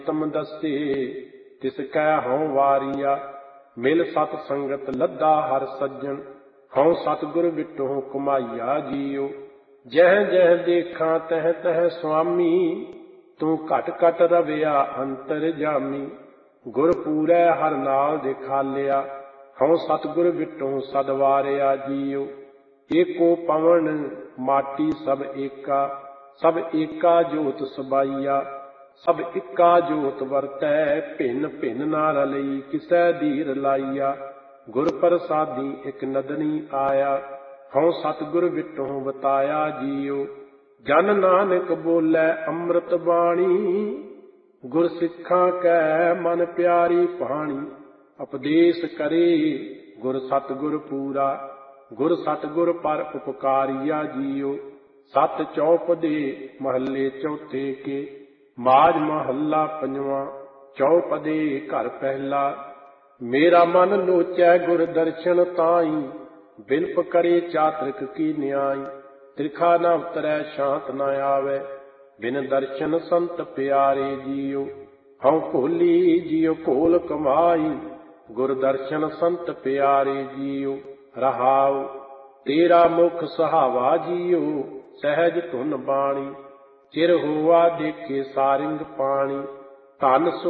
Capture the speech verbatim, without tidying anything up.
ਤਮ ਦਸੇ ਤਿਸ ਕੈ ਹਉ ਵਾਰੀਆ। ਮਿਲ ਸਤ ਸੰਗਤ ਲੱਦਾ ਹਰ ਸੱਜਣ ਹਉ ਸਤਿਗੁਰ ਵਿਟੋ ਕਮਾਈਆ ਜੀਓ। ਜਹ ਜਹ ਦੇਖਾਂ ਤਹ ਤਹ ਸੁਆਮੀ ਤੂੰ ਘਟ ਘਟ ਰਵਿਆ ਅੰਤਰ ਜਾਮੀ। ਗੁਰ ਪੂਰੈ ਹਰ ਨਾਲ ਦਿਖਾਲਿਆ ਹਉ ਸਤਿਗੁਰ ਵਿਟੋ ਸਦਵਾਰਿਆ ਜੀਓ। ਏਕੋ ਪਵਨ ਮਾਟੀ ਸਭ ਏਕਾ ਸਭ ਏਕਾ ਜੋਤ ਸਬਾਈਆ। ਸਭ ਇੱਕਾ ਜੋਤ ਵਰਤੈ ਭਿੰਨ ਭਿੰਨ ਨਾ ਰਲਈ ਕਿਸੈ ਧੀਰ ਲਾਈਆ। ਗੁਰ ਪ੍ਰਸਾਦੀ ਇਕ ਨਦਨੀ ਆਇਆ ਹਉ ਸਤਿਗੁਰ ਵਿਟੋ ਬਤਾਇਆ ਜੀਓ। ਜਨ ਨਾਨਕ ਬੋਲੇ ਅੰਮ੍ਰਿਤ ਬਾਣੀ ਗੁਰ ਸਿੱਖਾਂ ਕੈ ਮਨ ਪਿਆਰੀ ਬਾਣੀ। ਉਪਦੇਸ਼ ਕਰੇ ਗੁਰ ਸਤਿਗੁਰ ਪੂਰਾ ਗੁਰ ਸਤਿਗੁਰ ਪਰ ਉਪਕਾਰੀਆ ਜੀਓ। ਸਤ ਚੌਪਦੇ ਮਹੱਲੇ ਚੌਥੇ ਕੇ ਮਾਝ ਮਹੱਲਾ ਪੰਜਵਾਂ। ਚੌਪਦੇ ਘਰ ਪਹਿਲਾ। ਮੇਰਾ ਮਨ ਲੋਚੈ ਗੁਰ ਦਰਸ਼ਨ ਤਾਈ ਬਿਨਪ ਕਰੇ ਚਾਤ੍ਰਿਕ ਕੀ ਨਿਆਈ। ਤ੍ਰਿਖਾ ਨ ਉਤਰੈ ਸ਼ਾਂਤ ਨ ਆਵੈ ਬਿਨ ਦਰਸ਼ਨ ਸੰਤ ਪਿਆਰੇ ਜੀਓ। ਹਉ ਭੋਲੀ ਜੀਉ ਭੋਲ ਕਮਾਈ ਗੁਰ ਦਰਸ਼ਨ ਸੰਤ ਪਿਆਰੇ ਜੀਓ। ਰਹਾਉ ਤੇਰਾ ਮੁਖ ਸੁਹਾਵਾ ਜੀਓ ਸਹਿਜ ਧੁਨ ਬਾਣੀ। ਚਿਰ ਹੋਆ ਦੇਖੇ ਸਾਰਿੰਗ ਪਾਣੀ ਧਨ